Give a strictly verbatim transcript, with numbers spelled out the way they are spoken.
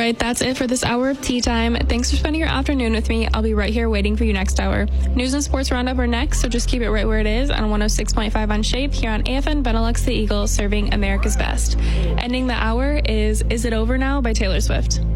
right, that's it for this hour of Tea Time. Thanks for spending your afternoon with me. I'll be right here waiting for you next hour. News and sports roundup are next, so just keep it right where it is on one oh six point five on Shape here on A F N Benelux the Eagle, serving America's best. Ending the hour is Is It Over Now by Taylor Swift.